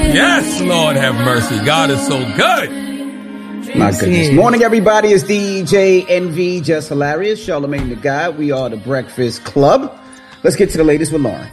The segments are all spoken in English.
Yes, Lord have mercy. God is so good. My goodness. Morning, everybody. It's DJ NV, Just Hilarious, Charlamagne the God. We are the Breakfast Club. Let's get to the latest with Lauren.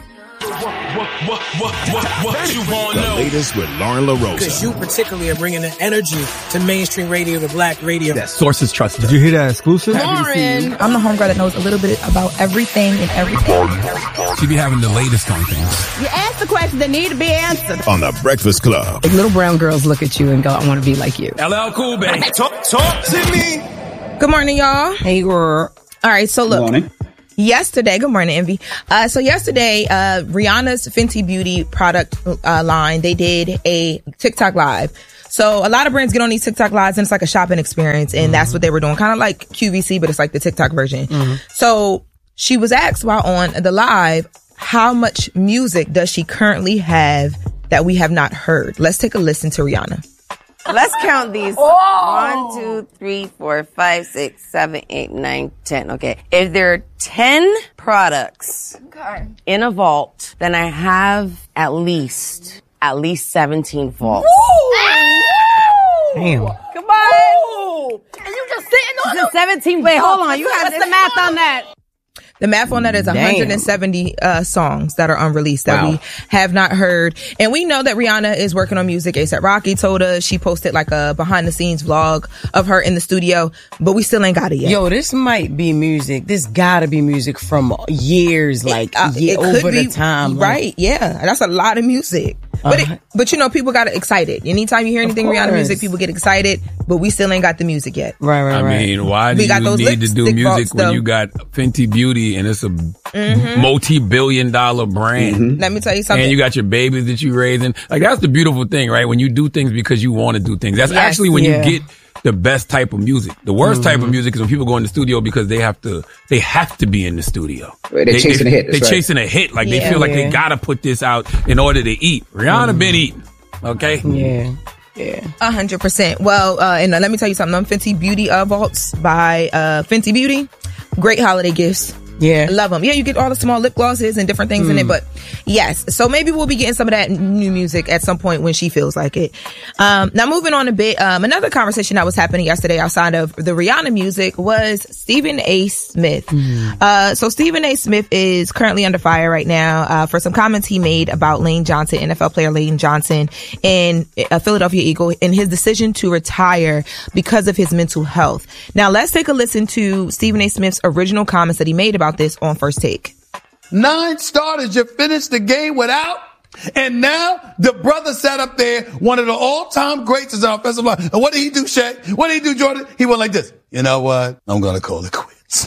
What you want to know? The latest with Lauren LaRosa. Because you particularly are bringing the energy to mainstream radio, to black radio. That sources trust. Did you hear that exclusive? Lauren. I'm the homegirl that knows a little bit about everything and everything. She be having the latest on things. You ask the questions that need to be answered. On the Breakfast Club. Like little brown girls look at you and go, I want to be like you. LL Cool Bay. Talk to me. Good morning, y'all. Hey, girl. All right, so look. Good morning. Yesterday, good morning, Envy. So yesterday, Rihanna's Fenty Beauty product line, they did a TikTok live. So a lot of brands get on these TikTok lives and it's like a shopping experience, and that's what they were doing. Kind of like QVC, but it's like the TikTok version. So she was asked while on the live, how much music does she currently have that we have not heard? Let's take a listen to Rihanna. Let's count these. 1, 2, 3, 4, 5, 6, 7, 8, 9, 10. Okay. If there are 10 products in a vault, then I have at least 17 vaults. Damn. Come on. And you just sitting on This is 17. Wait, hold on. You have the math on that. The math on that is 170 songs that are unreleased that we have not heard. And we know that Rihanna is working on music. A$AP Rocky told us, she posted like a behind the scenes vlog of her in the studio, but we still ain't got it yet. Yo, this might be music. This gotta be music from years, like it over could the be, time. Right, yeah. That's a lot of music. But you know, people got excited. Anytime you hear anything Rihanna music, people get excited, but we still ain't got the music yet. Right. I mean, why do you need to do music when you got Fenty Beauty and it's a multi-billion-dollar brand? Let me tell you something. And you got your babies that you raising. Like, that's the beautiful thing, right? When you do things because you want to do things. That's actually when you get the best type of music. The worst type of music is when people go in the studio because they have to be in the studio. They're chasing a hit. They're chasing a hit. Like, they feel like they gotta put this out in order to eat. Rihanna been eating. Okay? Yeah. 100%. Well, and let me tell you something. Them Fenty Beauty vaults by Fenty Beauty. Great holiday gifts. Yeah. Love them. Yeah, you get all the small lip glosses and different things in it, but yes. So maybe we'll be getting some of that new music at some point when she feels like it. Now moving on a bit, another conversation that was happening yesterday outside of the Rihanna music was Stephen A. Smith. So Stephen A. Smith is currently under fire right now, for some comments he made about Lane Johnson, NFL player Lane Johnson, and a Philadelphia Eagle, in his decision to retire because of his mental health. Now let's take a listen to Stephen A. Smith's original comments that he made about this on First Take. 9 starters you finished the game without, and now the brother sat up there, one of the all-time greats is our offensive line. And what did he do, Shay? What did he do, Jordan? He went like this. You know what? I'm going to call it quits.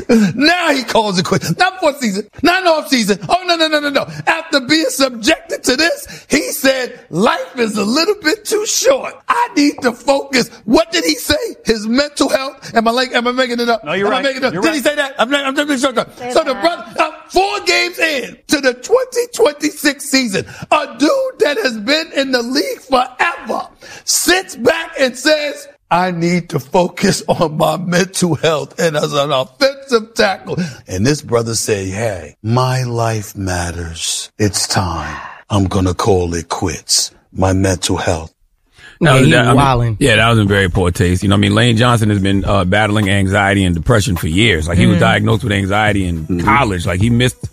Now he calls it quits. Not for season, not off season. Oh, no. After being subjected to this, he said, life is a little bit too short. I need to focus. What did he say? His mental health. Am I making it up? No, you're right. Did he say that? I'm just making sure. So the brother, 4 games in to the 2026 season, a dude that has been in the league forever sits back and says, I need to focus on my mental health and as an offensive tackle. And this brother said, hey, my life matters. It's time. I'm going to call it quits. My mental health. That was in very poor taste. You know, I mean, Lane Johnson has been battling anxiety and depression for years. Like, he was diagnosed with anxiety in college. Like, he missed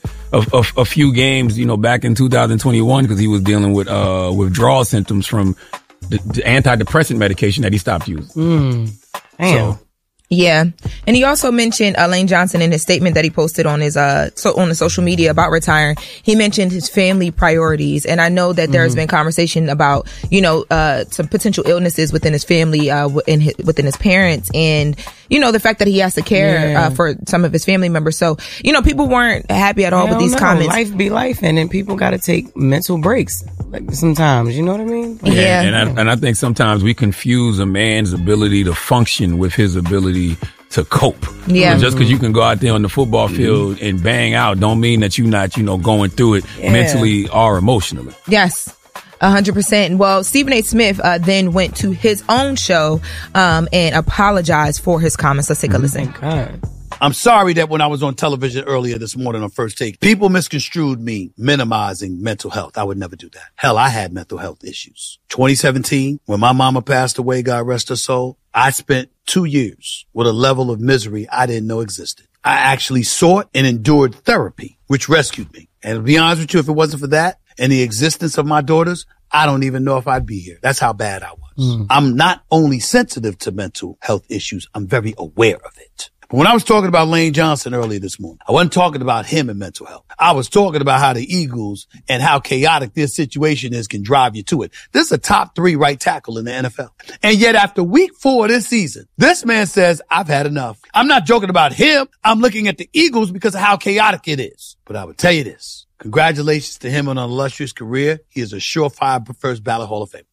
a few games, you know, back in 2021 because he was dealing with withdrawal symptoms from the antidepressant medication that he stopped using. Damn. Yeah. And he also mentioned Lane Johnson in his statement that he posted on his on the social media about retiring. He mentioned his family priorities, and I know that there has been conversation about, you know, some potential illnesses within his family, within his parents, and, you know, the fact that he has to care for some of his family members. So, you know, people weren't happy at all with these comments. Life be life, and then people got to take mental breaks, like, sometimes. You know what I mean? Yeah. And I think sometimes we confuse a man's ability to function with his ability to cope. Yeah. Just because you can go out there on the football field and bang out don't mean that you're not, you know, going through it mentally or emotionally. Yes. 100%. Well, Stephen A. Smith then went to his own show and apologized for his comments. Let's take a listen. God. I'm sorry that when I was on television earlier this morning on First Take, people misconstrued me minimizing mental health. I would never do that. Hell, I had mental health issues. 2017, when my mama passed away, God rest her soul, I spent 2 years with a level of misery I didn't know existed. I actually sought and endured therapy, which rescued me. And to be honest with you, if it wasn't for that and the existence of my daughters, I don't even know if I'd be here. That's how bad I was. I'm not only sensitive to mental health issues, I'm very aware of it. But when I was talking about Lane Johnson earlier this morning, I wasn't talking about him and mental health. I was talking about how the Eagles and how chaotic this situation is can drive you to it. This is a top 3 right tackle in the NFL. And yet after week 4 of this season, this man says, I've had enough. I'm not joking about him. I'm looking at the Eagles because of how chaotic it is. But I would tell you this. Congratulations to him on an illustrious career. He is a surefire first ballot Hall of Fame.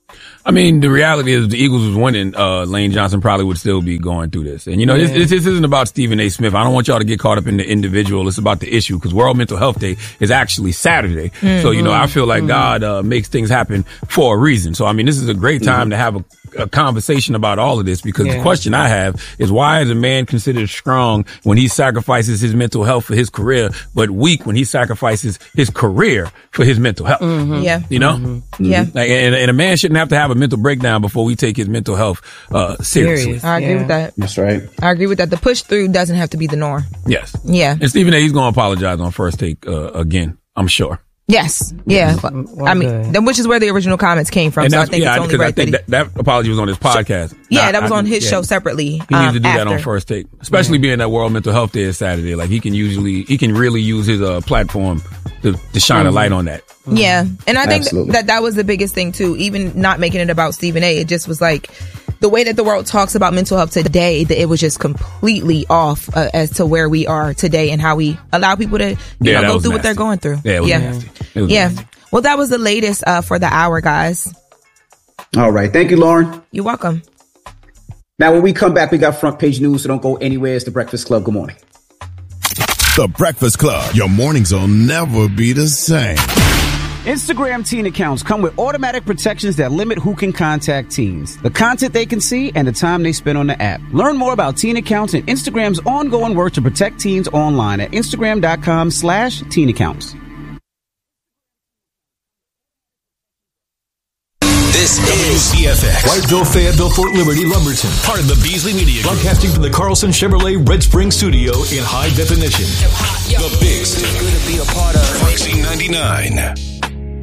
I mean, the reality is, if the Eagles was winning, Lane Johnson probably would still be going through this. And, you know, this isn't about Stephen A. Smith. I don't want y'all to get caught up in the individual. It's about the issue, because World Mental Health Day is actually Saturday. So, you know, I feel like God makes things happen for a reason. So, I mean, this is a great time to have a conversation about all of this, because the question I have is, why is a man considered strong when he sacrifices his mental health for his career, but weak when he sacrifices his career for his mental health? Yeah. You know? Yeah. Like, and a man shouldn't have to have a mental breakdown before we take his mental health seriously. I agree with that. That's right. I agree with that. The push through doesn't have to be the norm. Yes. Yeah. And Stephen A., he's going to apologize on First Take again, I'm sure. Yes. Yeah. I mean, which is where the original comments came from. And so I think it's only right that apology was on his podcast. Yeah, that was on his show separately. He needs to do that on First Take, especially being that World Mental Health Day is Saturday. Like, he can really use his platform to shine a light on that. Yeah. And I think that was the biggest thing too, even not making it about Stephen A. It just was like, the way that the world talks about mental health today, that it was just completely off as to where we are today and how we allow people to go through what they're going through. Yeah, it was nasty. It was nasty. Well, that was the latest for the hour, guys. All right. Thank you, Lauren. You're welcome. Now, when we come back, we got front page news, so don't go anywhere. It's The Breakfast Club. Good morning. The Breakfast Club. Your mornings will never be the same. Instagram teen accounts come with automatic protections that limit who can contact teens, the content they can see, and the time they spend on the app. Learn more about teen accounts and Instagram's ongoing work to protect teens online at Instagram.com/teen accounts. This is WCFX. Whiteville, Fayetteville, Fort Liberty, Lumberton. Part of the Beasley Media Group. Broadcasting from the Carlson Chevrolet Red Spring Studio in high definition. The Big State. Good to be a part of. Roxy 99.